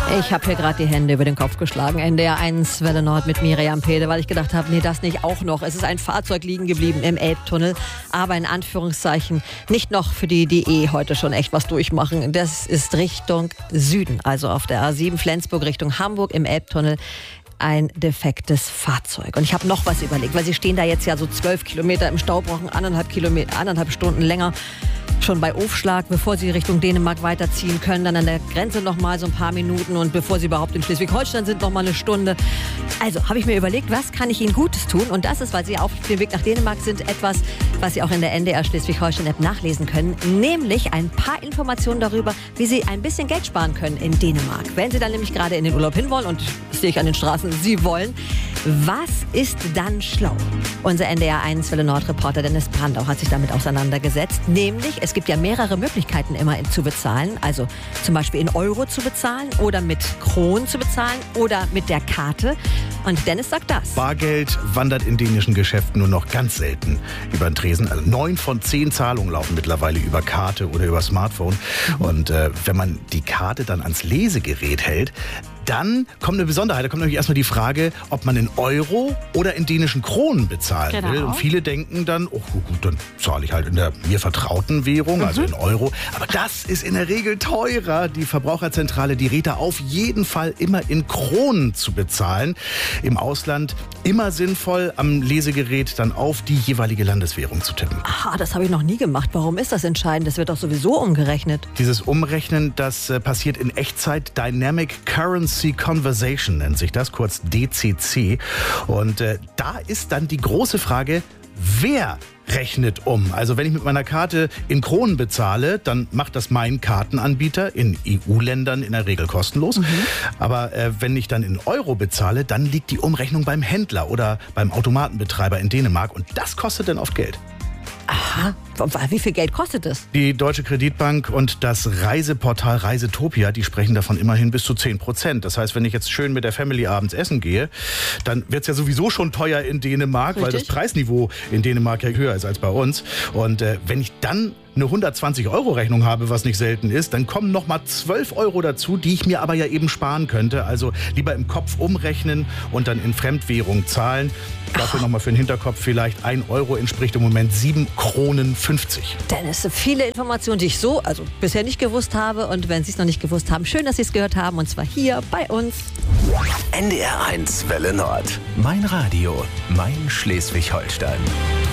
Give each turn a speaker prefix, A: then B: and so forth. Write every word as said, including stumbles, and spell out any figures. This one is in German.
A: Ich habe hier gerade die Hände über den Kopf geschlagen. N D R eins Welle Nord mit Miriam Pede, weil ich gedacht habe, nee, das nicht auch noch. Es ist ein Fahrzeug liegen geblieben im Elbtunnel, aber in Anführungszeichen nicht noch für die, die eh heute schon echt was durchmachen. Das ist Richtung Süden, also auf der A sieben Flensburg Richtung Hamburg im Elbtunnel. Ein defektes Fahrzeug. Und ich habe noch was überlegt, weil sie stehen da jetzt ja so zwölf Kilometer im Stau, brauchen anderthalb Kilometer, anderthalb Stunden länger. Schon bei Aufschlag, bevor sie Richtung Dänemark weiterziehen können, dann an der Grenze noch mal so ein paar Minuten und bevor sie überhaupt in Schleswig-Holstein sind, noch mal eine Stunde. Also habe ich mir überlegt, was kann ich ihnen Gutes tun? Und das ist, weil sie auf dem Weg nach Dänemark sind, etwas, was sie auch in der N D R Schleswig-Holstein-App nachlesen können, nämlich ein paar Informationen darüber, wie sie ein bisschen Geld sparen können in Dänemark. Wenn sie dann nämlich gerade in den Urlaub hinwollen, und das sehe ich an den Straßen, sie wollen, was ist dann schlau? Unser N D R eins Welle Nord-Reporter Dennis Brandau hat sich damit auseinandergesetzt, nämlich es gibt ja mehrere Möglichkeiten immer zu bezahlen, also zum Beispiel in Euro zu bezahlen oder mit Kronen zu bezahlen oder mit der Karte. Und Dennis sagt das.
B: Bargeld wandert in dänischen Geschäften nur noch ganz selten über den Tresen. Also neun von zehn Zahlungen laufen mittlerweile über Karte oder über Smartphone. Mhm. Und äh, wenn man die Karte dann ans Lesegerät hält, dann kommt eine Besonderheit. Da kommt nämlich erstmal die Frage, ob man in Euro oder in dänischen Kronen bezahlen
A: genau.
B: will. Und viele denken dann, oh gut, dann zahle ich halt in der mir vertrauten Währung, mhm. also in Euro. Aber das ist in der Regel teurer. Die Verbraucherzentrale, die rät da auf jeden Fall immer in Kronen zu bezahlen. Im Ausland immer sinnvoll, am Lesegerät dann auf die jeweilige Landeswährung zu tippen.
A: Aha, das habe ich noch nie gemacht. Warum ist das entscheidend? Das wird doch sowieso umgerechnet.
B: Dieses Umrechnen, das äh, passiert in Echtzeit. Dynamic Currency Conversation nennt sich das, kurz D C C. Und äh, da ist dann die große Frage, wer rechnet um? Also wenn ich mit meiner Karte in Kronen bezahle, dann macht das mein Kartenanbieter in E U-Ländern in der Regel kostenlos. Mhm. Aber äh, wenn ich dann in Euro bezahle, dann liegt die Umrechnung beim Händler oder beim Automatenbetreiber in Dänemark. Und das kostet dann oft Geld.
A: Aha, wie viel Geld kostet das?
B: Die Deutsche Kreditbank und das Reiseportal Reisetopia, die sprechen davon immerhin bis zu zehn Prozent. Das heißt, wenn ich jetzt schön mit der Family abends essen gehe, dann wird es ja sowieso schon teuer in Dänemark, Richtig? Weil das Preisniveau in Dänemark ja höher ist als bei uns. Und äh, wenn ich dann eine hundertzwanzig Euro Rechnung habe, was nicht selten ist, dann kommen noch mal zwölf Euro dazu, die ich mir aber ja eben sparen könnte. Also lieber im Kopf umrechnen und dann in Fremdwährung zahlen. Dafür nochmal für den Hinterkopf vielleicht ein Euro entspricht im Moment sieben Kronen fünfzig.
A: Dennis, viele Informationen, die ich so also bisher nicht gewusst habe. Und wenn Sie es noch nicht gewusst haben, schön, dass Sie es gehört haben. Und zwar hier bei uns.
C: N D R eins Welle Nord. Mein Radio, mein Schleswig-Holstein.